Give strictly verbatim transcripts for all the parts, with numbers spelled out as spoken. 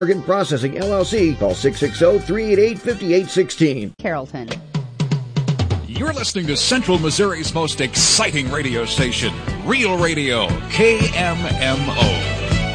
Morgan Processing, L L C. Call six six zero, three eight eight, five eight one six. Carrollton. You're listening to Central Missouri's most exciting radio station, Real Radio, K M M O.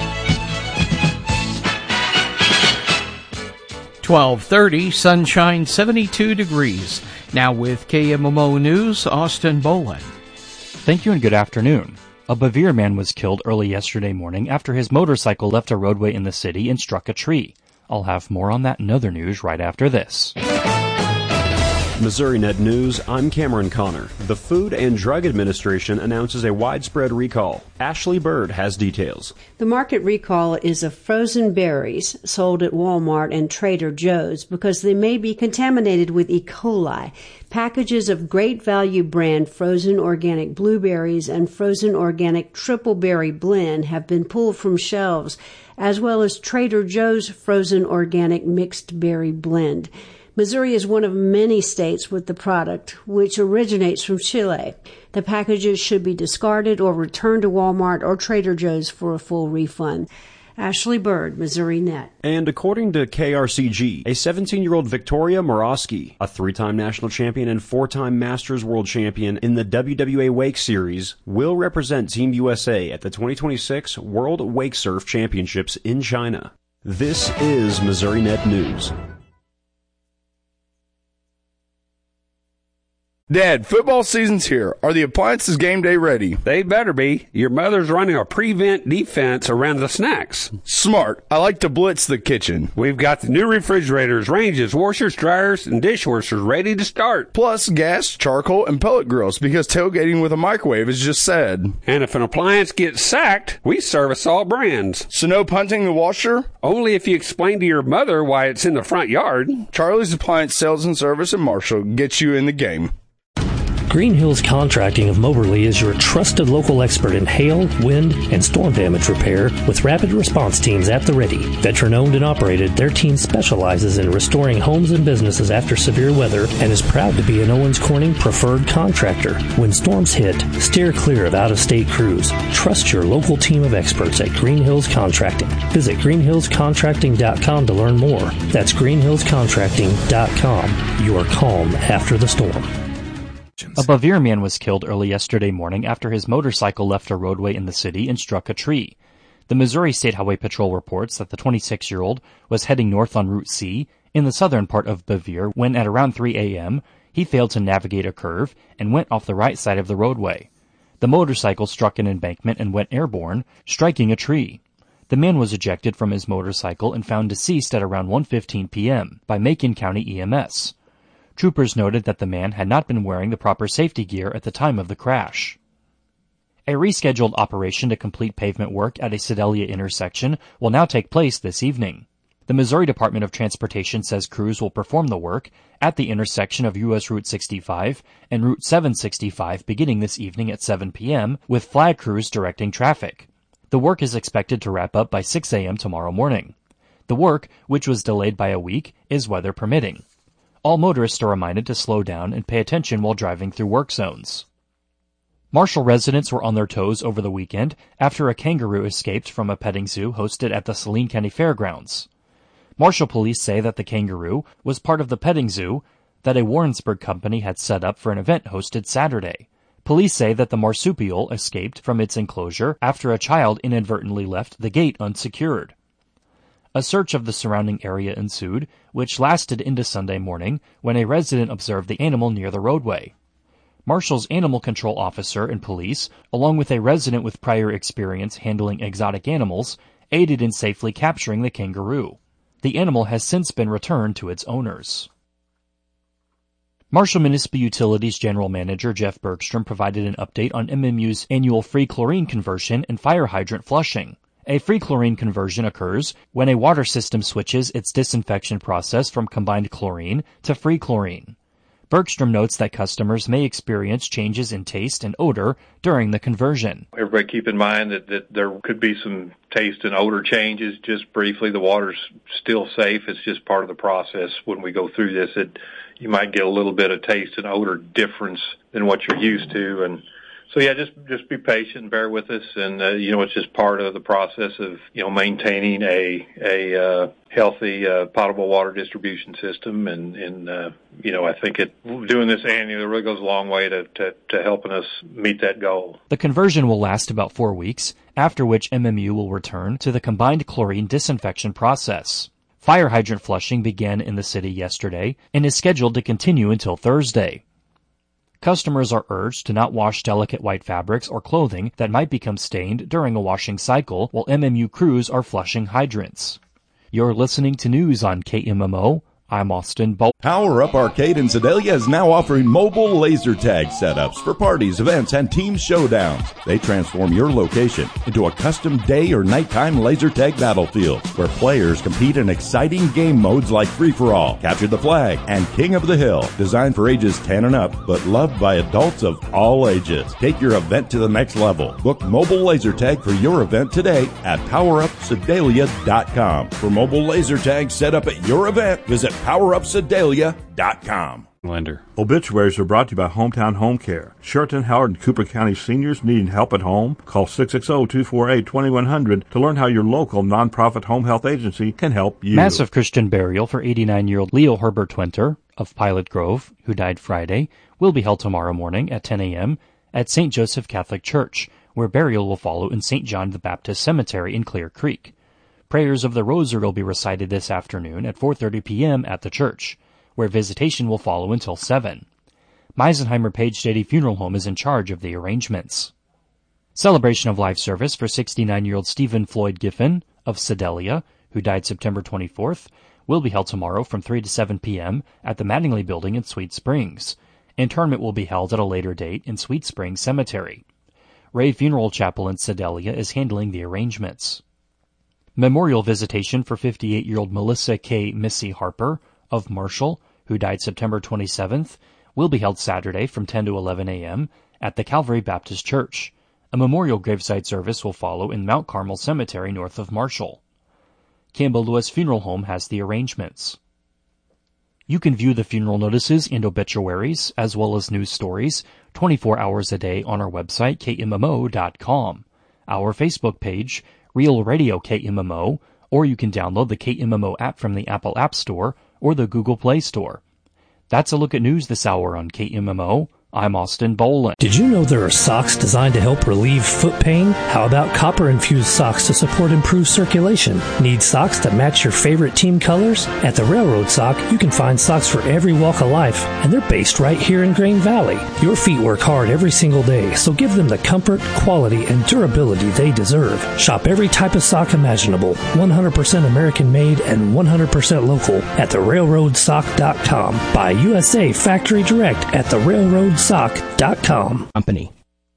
twelve thirty, sunshine, seventy-two degrees. Now with K M M O News, Austin Boland. Thank you and good afternoon. A Bevere man was killed early yesterday morning after his motorcycle left a roadway in the city and struck a tree. I'll have more on that and other news right after this. MissouriNet News, I'm Cameron Connor. The Food and Drug Administration announces a widespread recall. Ashley Bird has details. The market recall is of frozen berries sold at Walmart and Trader Joe's because they may be contaminated with E. coli. Packages of Great Value brand frozen organic blueberries and frozen organic triple berry blend have been pulled from shelves, as well as Trader Joe's frozen organic mixed berry blend. Missouri is one of many states with the product, which originates from Chile. The packages should be discarded or returned to Walmart or Trader Joe's for a full refund. Ashley Bird, MissouriNet. And according to K R C G, a seventeen-year-old Victoria Morosky, a three-time national champion and four-time Masters World Champion in the W W A Wake Series, will represent Team U S A at the twenty twenty-six World Wake Surf Championships in China. This is MissouriNet News. Dad, football season's here. Are the appliances game day ready? They better be. Your mother's running a prevent defense around the snacks. Smart. I like to blitz the kitchen. We've got the new refrigerators, ranges, washers, dryers, and dishwashers ready to start. Plus gas, charcoal, and pellet grills because tailgating with a microwave is just sad. And if an appliance gets sacked, we service all brands. So no punting the washer? Only if you explain to your mother why it's in the front yard. Charlie's Appliance Sales and Service in Marshall gets you in the game. Green Hills Contracting of Moberly is your trusted local expert in hail, wind, and storm damage repair with rapid response teams at the ready. Veteran-owned and operated, their team specializes in restoring homes and businesses after severe weather and is proud to be an Owens Corning preferred contractor. When storms hit, steer clear of out-of-state crews. Trust your local team of experts at Green Hills Contracting. Visit green hills contracting dot com to learn more. That's green hills contracting dot com. Your calm after the storm. A Bevere man was killed early yesterday morning after his motorcycle left a roadway in the city and struck a tree. The Missouri State Highway Patrol reports that the twenty-six-year-old was heading north on Route C in the southern part of Bevere when at around three a.m. he failed to navigate a curve and went off the right side of the roadway. The motorcycle struck an embankment and went airborne, striking a tree. The man was ejected from his motorcycle and found deceased at around one fifteen p.m. by Macon County E M S. Troopers noted that the man had not been wearing the proper safety gear at the time of the crash. A rescheduled operation to complete pavement work at a Sedalia intersection will now take place this evening. The Missouri Department of Transportation says crews will perform the work at the intersection of U S Route sixty-five and Route seven sixty-five beginning this evening at seven p.m. with flag crews directing traffic. The work is expected to wrap up by six a.m. tomorrow morning. The work, which was delayed by a week, is weather permitting. All motorists are reminded to slow down and pay attention while driving through work zones. Marshall residents were on their toes over the weekend after a kangaroo escaped from a petting zoo hosted at the Saline County Fairgrounds. Marshall police say that the kangaroo was part of the petting zoo that a Warrensburg company had set up for an event hosted Saturday. Police say that the marsupial escaped from its enclosure after a child inadvertently left the gate unsecured. A search of the surrounding area ensued, which lasted into Sunday morning when a resident observed the animal near the roadway. Marshall's animal control officer and police, along with a resident with prior experience handling exotic animals, aided in safely capturing the kangaroo. The animal has since been returned to its owners. Marshall Municipal Utilities General Manager Jeff Bergstrom provided an update on M M U's annual free chlorine conversion and fire hydrant flushing. A free chlorine conversion occurs when a water system switches its disinfection process from combined chlorine to free chlorine. Bergstrom notes that customers may experience changes in taste and odor during the conversion. Everybody keep in mind that, that there could be some taste and odor changes. Just briefly, the water's still safe. It's just part of the process. When we go through this, it, you might get a little bit of taste and odor difference than what you're used to, and So yeah, just just be patient and bear with us, and uh, you know it's just part of the process of you know maintaining a a uh, healthy uh, potable water distribution system, and and uh, you know I think it doing this annually really goes a long way to, to to helping us meet that goal. The conversion will last about four weeks, after which M M U will return to the combined chlorine disinfection process. Fire hydrant flushing began in the city yesterday and is scheduled to continue until Thursday. Customers are urged to not wash delicate white fabrics or clothing that might become stained during a washing cycle while M M U crews are flushing hydrants. You're listening to news on K M M O. I'm Austin Bo. Power Up Arcade in Sedalia is now offering mobile laser tag setups for parties, events, and team showdowns. They transform your location into a custom day or nighttime laser tag battlefield where players compete in exciting game modes like Free-for-All, Capture the Flag, and King of the Hill. Designed for ages ten and up, but loved by adults of all ages. Take your event to the next level. Book mobile laser tag for your event today at power up sedalia dot com. For mobile laser tag set up at your event, visit power up sedalia dot com. Lender. Obituaries are brought to you by Hometown Home Care. Sheraton, Howard, and Cooper County seniors needing help at home? Call six six zero, two four eight, two one zero zero to learn how your local nonprofit home health agency can help you. Massive Christian burial for eighty-nine-year-old Leo Herbert Twenter of Pilot Grove, who died Friday, will be held tomorrow morning at ten a.m. at Saint Joseph Catholic Church, where burial will follow in Saint John the Baptist Cemetery in Clear Creek. Prayers of the Rosary will be recited this afternoon at four thirty p.m. at the church, where visitation will follow until seven. Meisenheimer Page Shady Funeral Home is in charge of the arrangements. Celebration of life service for sixty-nine-year-old Stephen Floyd Giffen of Sedalia, who died September twenty-fourth, will be held tomorrow from three to seven p.m. at the Mattingly Building in Sweet Springs. Interment will be held at a later date in Sweet Springs Cemetery. Ray Funeral Chapel in Sedalia is handling the arrangements. Memorial visitation for fifty-eight-year-old Melissa K. Missy Harper of Marshall, who died September twenty-seventh, will be held Saturday from ten to eleven a.m. at the Calvary Baptist Church. A memorial graveside service will follow in Mount Carmel Cemetery north of Marshall. Campbell Lewis Funeral Home has the arrangements. You can view the funeral notices and obituaries, as well as news stories, twenty-four hours a day on our website, K M M O dot com, our Facebook page, Real Radio K M M O, or you can download the K M M O app from the Apple App Store or the Google Play Store. That's a look at news this hour on K M M O. I'm Austin Boland. Did you know there are socks designed to help relieve foot pain? How about copper-infused socks to support improved circulation? Need socks that match your favorite team colors? At the Railroad Sock, you can find socks for every walk of life, and they're based right here in Grain Valley. Your feet work hard every single day, so give them the comfort, quality, and durability they deserve. Shop every type of sock imaginable, one hundred percent American-made and one hundred percent local at the railroad sock dot com. Buy U S A Factory Direct at the railroad sock dot com. Company.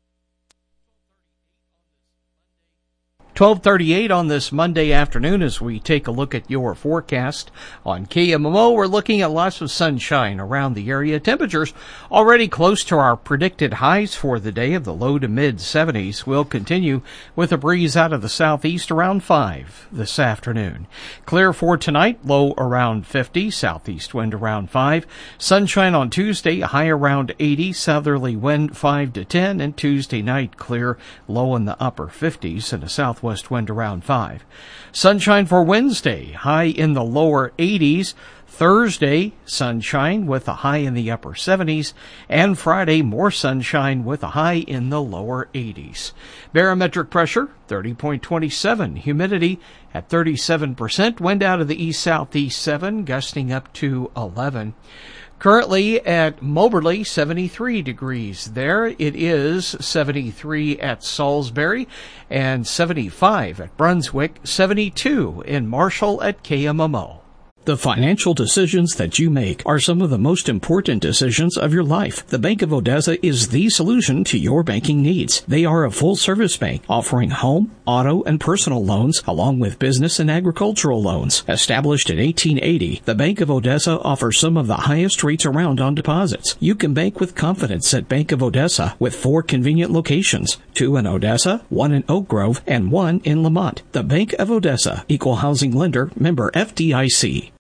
twelve thirty-eight on this Monday afternoon as we take a look at your forecast on K M M O. We're looking at lots of sunshine around the area. Temperatures already close to our predicted highs for the day of the low to mid seventies. We'll continue with a breeze out of the southeast around five this afternoon. Clear for tonight, low around fifty, southeast wind around five. Sunshine on Tuesday, high around eighty, southerly wind five to ten, and Tuesday night clear, low in the upper fifties and a southwest west wind around five. Sunshine for Wednesday, high in the lower eighties. Thursday, sunshine with a high in the upper seventies. And Friday, more sunshine with a high in the lower eighties. Barometric pressure, thirty point two seven. Humidity at thirty-seven percent. Wind out of the east-southeast seven, gusting up to eleven. Currently at Moberly, seventy-three degrees there. It is seventy-three at Salisbury and seventy-five at Brunswick, seventy-two in Marshall at K M M O. The financial decisions that you make are some of the most important decisions of your life. The Bank of Odessa is the solution to your banking needs. They are a full-service bank offering home, auto, and personal loans, along with business and agricultural loans. Established in eighteen eighty, the Bank of Odessa offers some of the highest rates around on deposits. You can bank with confidence at Bank of Odessa with four convenient locations, two in Odessa, one in Oak Grove, and one in Lamont. The Bank of Odessa, Equal Housing Lender, member F D I C.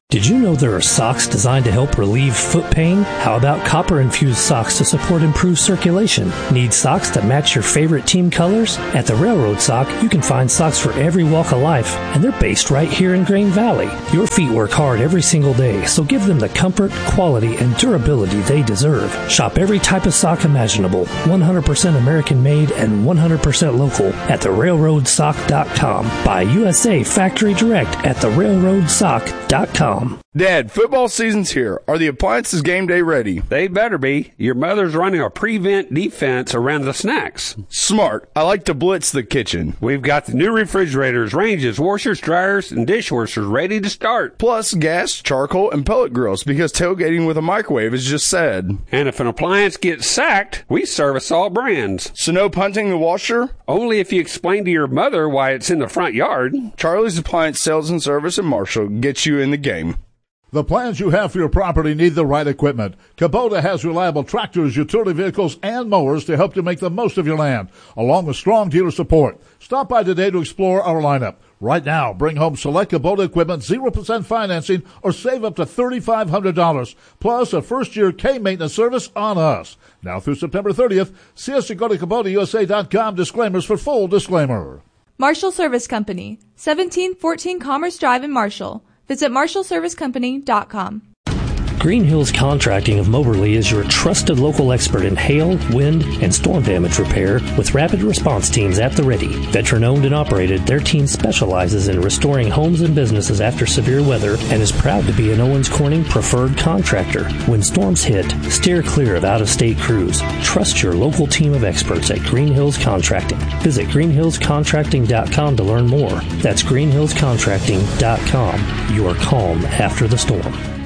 Did you know there are socks designed to help relieve foot pain? How about copper-infused socks to support improved circulation? Need socks that match your favorite team colors? At the Railroad Sock, you can find socks for every walk of life, and they're based right here in Grain Valley. Your feet work hard every single day, so give them the comfort, quality, and durability they deserve. Shop every type of sock imaginable, one hundred percent American-made and one hundred percent local at the railroad sock dot com. Buy U S A factory direct at the railroad sock dot com. Dad, football season's here. Are the appliances game day ready? They better be. Your mother's running a prevent defense around the snacks. Smart. I like to blitz the kitchen. We've got the new refrigerators, ranges, washers, dryers, and dishwashers ready to start. Plus gas, charcoal, and pellet grills because tailgating with a microwave is just sad. And if an appliance gets sacked, we service all brands. So no punting the washer? Only if you explain to your mother why it's in the front yard. Charlie's Appliance Sales and Service in Marshall gets you in the game. The plans you have for your property need the right equipment. Kubota has reliable tractors, utility vehicles, and mowers to help you make the most of your land, along with strong dealer support. Stop by today to explore our lineup. Right now, bring home select Kubota equipment, zero percent financing, or save up to three thousand five hundred dollars, plus a first-year K-maintenance service on us. Now through September thirtieth, see us at go to Kubota U S A dot com. Disclaimers for full disclaimer. Marshall Service Company, seventeen fourteen Commerce Drive in Marshall. Visit marshall service company dot com. Green Hills Contracting of Moberly is your trusted local expert in hail, wind, and storm damage repair with rapid response teams at the ready. Veteran-owned and operated, their team specializes in restoring homes and businesses after severe weather and is proud to be an Owens Corning preferred contractor. When storms hit, steer clear of out-of-state crews. Trust your local team of experts at Green Hills Contracting. Visit green hills contracting dot com to learn more. That's green hills contracting dot com. Your calm after the storm.